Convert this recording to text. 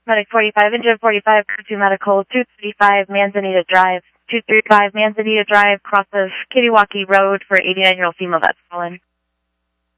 Medic 45, engine 45, crew 2 medical, 235 Manzanita Drive. 235 Manzanita Drive crosses Kittiwaki Road for 89-year-old female that's fallen.